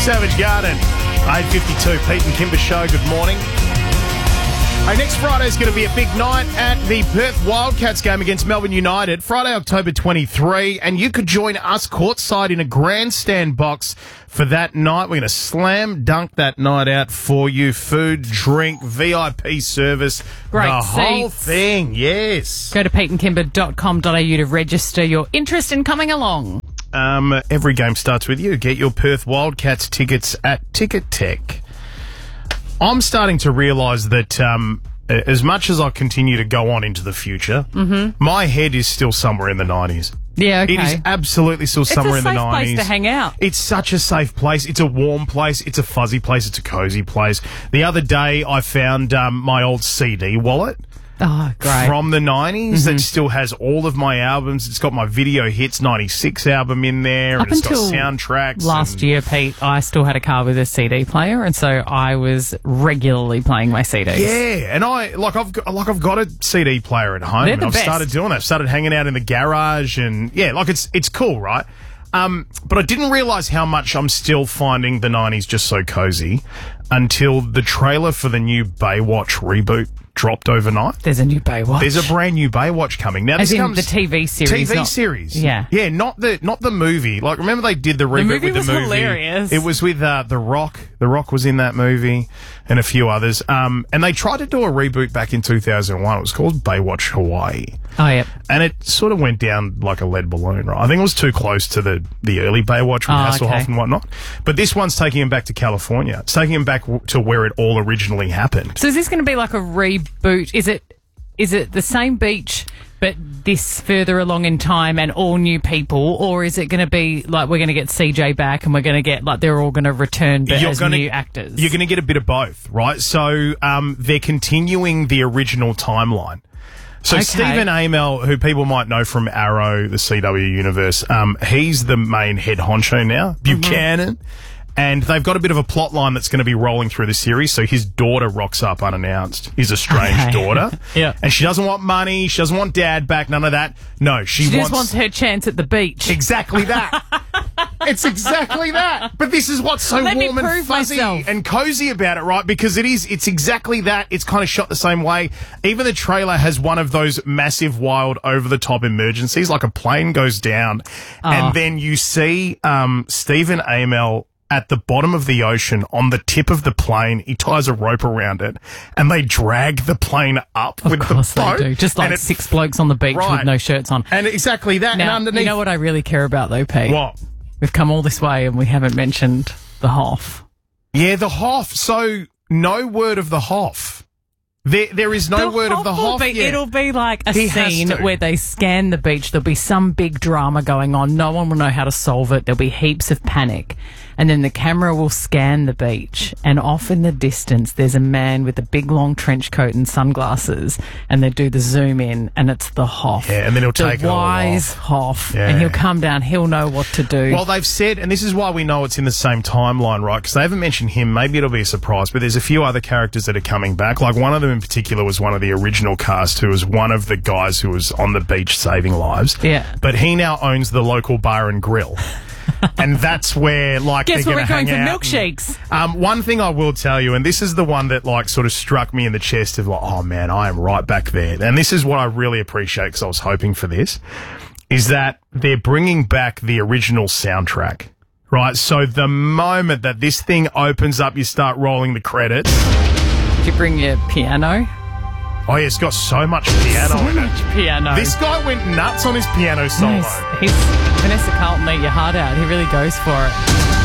Savage Garden. 8:52, Pete and Kimber Show, good morning. Hey, next Friday is going to be a big night at the Perth Wildcats game against Melbourne United, Friday, October 23, and you could join us courtside in a grandstand box for that night. We're going to slam dunk that night out for you. Food, drink, VIP service, Great the whole seats. thing, yes. Go to peteandkimber.com.au to register your interest in coming along. Every game starts with you. Get your Perth Wildcats tickets at Ticket Tech. I'm starting to realise that as much as I continue to go on into the future, my head is still somewhere in the 90s. Yeah, okay. It is absolutely still somewhere in the 90s. It's a safe place to hang out. It's such a safe place. It's a warm place. It's a fuzzy place. It's a cozy place. The other day I found my old CD wallet. Oh, great. From the 90s that still has all of my albums. It's got my Video Hits 96 album in there. Up and it's got until soundtracks. Last year, Pete, I still had a car with a CD player, and so I was regularly playing my CDs. Yeah, and I've got a CD player at home. They're And the I've best. started doing that. I've started hanging out in the garage, and yeah, it's cool, right? But I didn't realise how much I'm still finding the 90s just so cozy until the trailer for the new Baywatch reboot dropped overnight. There's a new Baywatch. There's a brand new Baywatch coming. Now, As this in comes the TV series. TV series. Yeah. Yeah, not the movie. Like, remember they did the reboot movie with the was movie? hilarious. It was with The Rock. The Rock was in that movie and a few others. And they tried to do a reboot back in 2001. It was called Baywatch Hawaii. Oh, yeah. And it sort of went down like a lead balloon, right? I think it was too close to the early Baywatch with Hasselhoff okay. and whatnot. But this one's taking him back to California. It's taking him back to where it all originally happened. So is this going to be like a reboot? Is it the same beach, but this further along in time and all new people? Or is it going to be like we're going to get CJ back and we're going to get like they're all going to return but as new actors? You're going to get a bit of both, right? So they're continuing the original timeline. So Okay. Stephen Amell, who people might know from Arrow, the CW universe, he's the main head honcho now, Buchanan. And they've got a bit of a plot line that's going to be rolling through the series. So his daughter rocks up unannounced. His estranged daughter. Yeah. And she doesn't want money. She doesn't want dad back. None of that. No, She just wants her chance at the beach. Exactly that. It's exactly that. But this is what's so Let me warm and prove fuzzy myself. and cozy about it, right? Because it's exactly that. It's kind of shot the same way. Even the trailer has one of those massive, wild, over-the-top emergencies, like a plane goes down. And then you see Stephen Amell at the bottom of the ocean on the tip of the plane. He ties a rope around it and they drag the plane up with the Of course boat. they do. Just like And it- 6 blokes on the beach Right. with no shirts on. And exactly that. Now, and underneath. you know what I really care about though, Pete? What? We've come all this way and we haven't mentioned the Hoff. Yeah, the Hoff. So, no word of the Hoff. There is no word of the Hoff yet. It'll be like a He has scene to. where they scan the beach. There'll be some big drama going on. No one will know how to solve it. There'll be heaps of panic. And then the camera will scan the beach. And off in the distance, there's a man with a big long trench coat and sunglasses. And they do the zoom in and it's the Hoff. Yeah, and then he'll take it the all wise off. Hoff. Yeah. And he'll come down. He'll know what to do. Well, they've said, and this is why we know it's in the same timeline, right? Because they haven't mentioned him. Maybe it'll be a surprise, but there's a few other characters that are coming back. Like one of them in particular was one of the original cast who was one of the guys who was on the beach saving lives. Yeah. But he now owns the local bar and grill. And that's where, like, Guess they're where going we're to going hang for out. milkshakes. One thing I will tell you, and this is the one that, like, sort of struck me in the chest of, like, oh, man, I am right back there. And this is what I really appreciate because I was hoping for this, is that they're bringing back the original soundtrack, right? So the moment that this thing opens up, you start rolling the credits. Did you bring your piano? Oh, yeah, it's got so much piano So in it. much piano. This guy went nuts on his piano solo. He's Vanessa Carlton, eat your heart out. He really goes for it.